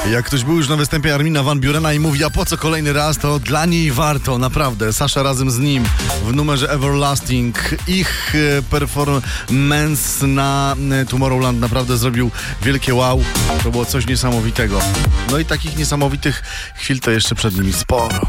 Jak ktoś był już na występie Armina van Burena i mówi, a po co kolejny raz, to dla niej warto, naprawdę. Sasha razem z nim w numerze Everlasting. Ich performance na Tomorrowland naprawdę zrobił wielkie wow. To było coś niesamowitego. No i takich niesamowitych chwil to jeszcze przed nimi sporo.